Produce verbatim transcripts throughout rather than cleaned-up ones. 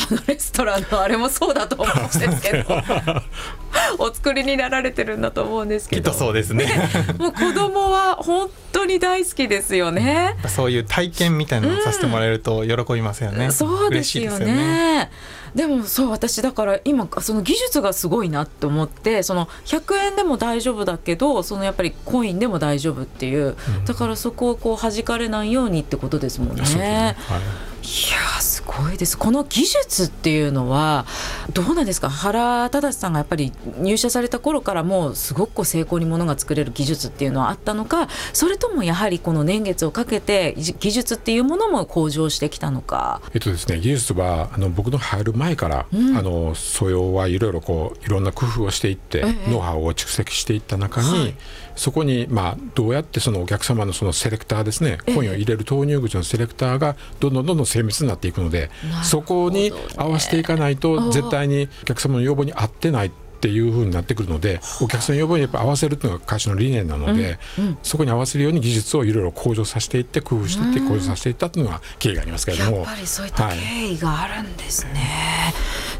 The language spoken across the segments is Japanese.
のレストランのあれもそうだと思うんですけどお作りになられてるんだと思うんですけど、 きっとそうですねもう子供は本当に大好きですよね。 そういう体験みたいなのをさせてもらえると喜びますよね、 うん、そうですよ ね, ですよね。でもそう、私だから今その技術がすごいなって思って、そのひゃくえんでも大丈夫だけど、そのやっぱりコインでも大丈夫っていう、うん、だからそこをこう弾かれないようにってことですもんね。そうですね、はい、いやすごいです。この技術っていうのはどうなんですか。原忠さんがやっぱり入社された頃からもうすごくこう精巧にものが作れる技術っていうのはあったのか、それともやはりこの年月をかけて技術っていうものも向上してきたのか。 えっとですね、技術はあの僕の入る前から、うん、あの素養はいろいろこういろんな工夫をしていって、ええ、ノウハウを蓄積していった中に、はい、そこに、まあ、どうやってそのお客様のそのセレクターですね、コインを入れる投入口のセレクターがどんどんどんどん精密になっていくので、そこに合わせていかないと絶対にお客様の要望に合ってないっていう風になってくるので、お客さんの要望にやっぱ合わせるっていうのが会社の理念なので、うんうん、そこに合わせるように技術をいろいろ向上させていって工夫していって向上させていったっていうのが経緯がありますけれども、 やっぱりそういった経緯があるんですね、はい、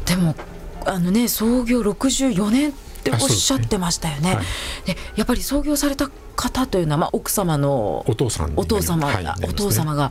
でもあのね、創業ろくじゅうよねんっておっしゃってましたよね。で、はい、でやっぱり創業された方というのは、まあ、奥様のお父さん、 お父様、はいね、お父様が、はい、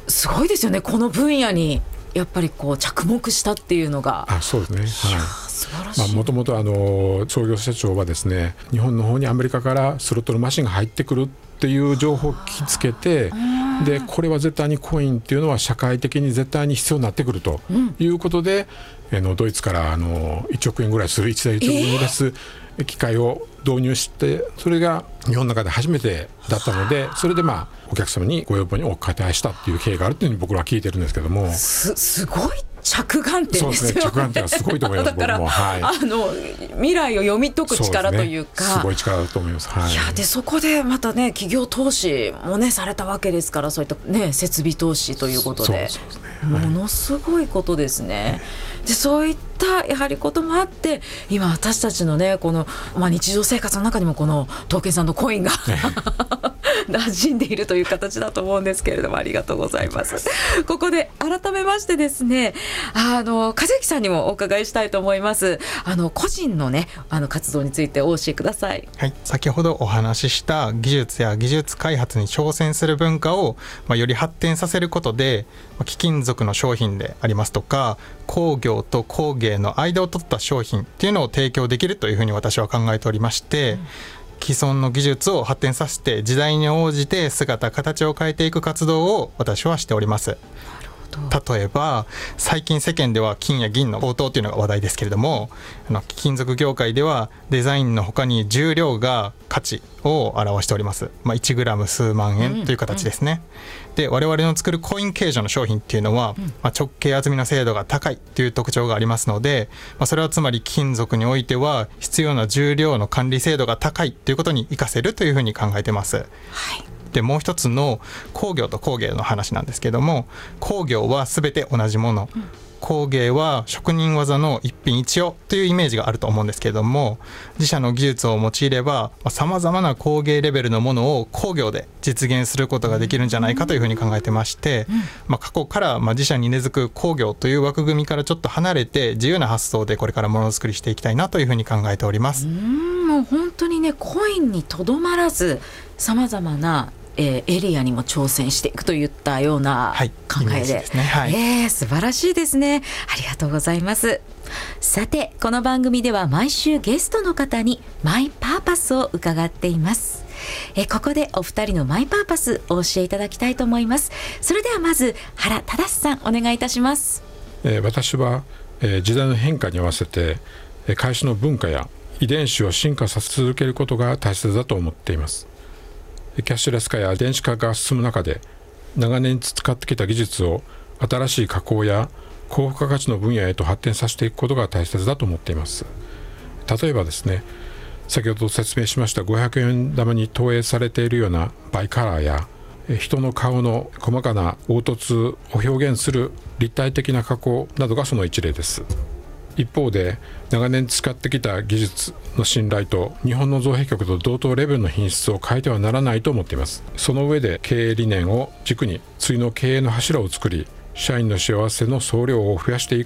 すごいですよね。この分野にやっぱりこう着目したっていうのが。 あ、そうですね、はい、素晴らしい。もともと創業社長はですね、日本の方にアメリカからスロットルマシンが入ってくるっていう情報を聞きつけて、でこれは絶対にコインっていうのは社会的に絶対に必要になってくるということで、うん、あのドイツからあのいちおくえんぐらいするいちだいいちおくえんぐらいする機械を導入して、それが日本の中で初めてだったので、それでまあお客様にご要望にお答えしたっていう経緯があるっていうふうに僕らは聞いてるんですけども、 す, すごい着眼点ですよね。 そうですね、着眼点はすごいと思いますだから、僕も、はい、 あの未来を読み解く力というか、 すね、すごい力だと思います、はい、 いやでそこでまたね、企業投資もねされたわけですから、そういったね設備投資ということで、そうそうですね、はい、ものすごいことですね。でそういったやはりこともあって、今私たちのねこの、まあ、日常生活の中にもこの東建さんのコインが馴染んでいるという形だと思うんですけれども、ありがとうございます。ここで改めましてですね、あの和之さんにもお伺いしたいと思います。あの個人のねあの活動についてお教えください。 はい、先ほどお話しした技術や技術開発に挑戦する文化を、まあ、より発展させることで、まあ、貴金属の商品でありますとか工業と工芸の間を取った商品っていうのを提供できるというふうに私は考えておりまして、うん、既存の技術を発展させて時代に応じて姿形を変えていく活動を私はしております。例えば最近世間では金や銀の高騰というのが話題ですけれども、あの貴金属業界ではデザインの他に重量が価値を表しております、まあ、いちグラム数万円という形ですね、うんうん、で我々の作るコイン形状の商品っていうのは、うんまあ、直径厚みの精度が高いという特徴がありますので、まあ、それはつまり金属においては必要な重量の管理精度が高いということに活かせるというふうに考えています。はい。でもう一つの工業と工芸の話なんですけども、工業は全て同じもの、うん、工芸は職人技の一品一様というイメージがあると思うんですけれども、自社の技術を用いればさまざまな工芸レベルのものを工業で実現することができるんじゃないかというふうに考えてまして、うんまあ、過去からまあ自社に根付く工業という枠組みからちょっと離れて自由な発想でこれからものづくりしていきたいなというふうに考えております。 うーん、もう本当にねコインにとどまらずさまざまなえー、エリアにも挑戦していくといったような考えで、 ですね、はい、 えー、素晴らしいですね。ありがとうございます。さてこの番組では毎週ゲストの方にマイパーパスを伺っています。えー、ここでお二人のマイパーパスお教えいただきたいと思います。それではまず原忠さんお願いいたします。 えー、私は、えー、時代の変化に合わせて、えー、会社の文化や遺伝子を進化させ続けることが大切だと思っています。キャッシュレス化や電子化が進む中で長年使ってきた技術を新しい加工や高付加価値の分野へと発展させていくことが大切だと思っています。例えばですね、先ほど説明しましたごひゃくえん玉に投影されているようなバイカラーや人の顔の細かな凹凸を表現する立体的な加工などがその一例です。一方で長年使ってきた技術の信頼と日本の造幣局と同等レベルの品質を変えてはならないと思っています。その上で経営理念を軸に次の経営の柱を作り、社員の幸せの総量を増やしていく